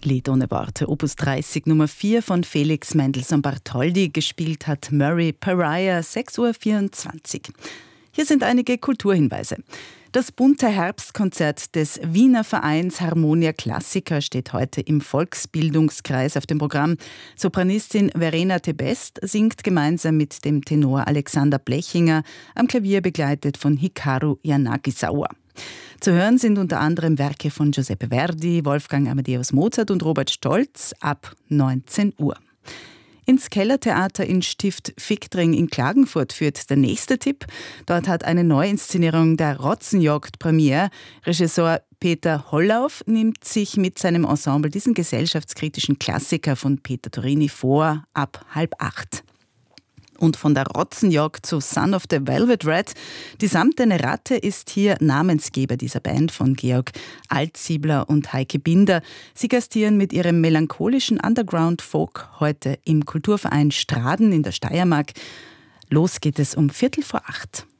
Lied ohne Worte, Opus 30 Nummer 4 von Felix Mendelssohn Bartholdy, gespielt hat Murray Pariah, 6:24 Uhr. Hier sind einige Kulturhinweise. Das bunte Herbstkonzert des Wiener Vereins Harmonia Classica steht heute im Volksbildungskreis auf dem Programm. Sopranistin Verena Tebest singt gemeinsam mit dem Tenor Alexander Blechinger, am Klavier begleitet von Hikaru Yanagisawa. Zu hören sind unter anderem Werke von Giuseppe Verdi, Wolfgang Amadeus Mozart und Robert Stolz ab 19 Uhr. Ins Kellertheater in Stift Viktring in Klagenfurt führt der nächste Tipp. Dort hat eine Neuinszenierung der Rotzenjagd Premiere. Regisseur Peter Hollauf nimmt sich mit seinem Ensemble diesen gesellschaftskritischen Klassiker von Peter Turini vor, ab 7:30. Und von der Rotzenjagd zu Son of the Velvet Red. Die Samtene Ratte ist hier Namensgeber dieser Band von Georg Altsiebler und Heike Binder. Sie gastieren mit ihrem melancholischen Underground-Folk heute im Kulturverein Straden in der Steiermark. Los geht es um 7:45.